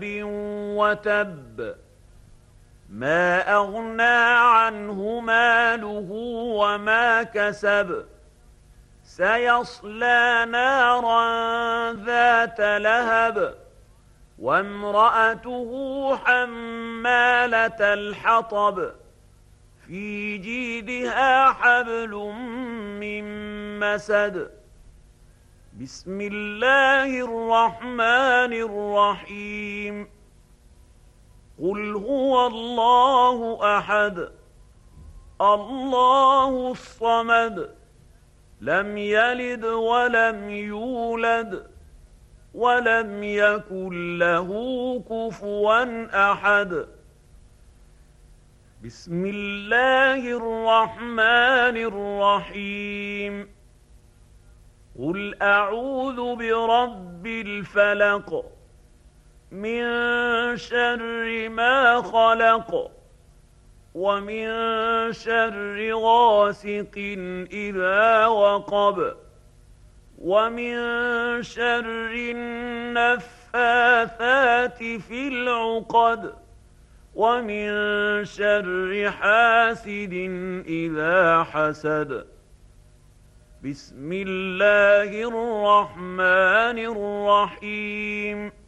وتب ما أغنى عنه ماله وما كسب سيصلى نارا ذات لهب وامرأته حمالة الحطب في جيدها حبل من مسد بسم الله الرحمن الرحيم قل هو الله أحد الله الصمد لم يلد ولم يولد ولم يكن له كفوا أحد بسم الله الرحمن الرحيم قل أعوذ برب الفلق من شر ما خلق ومن شر غاسق إذا وقب ومن شر النفاثات في العقد ومن شر حاسد إذا حسد بسم الله الرحمن الرحيم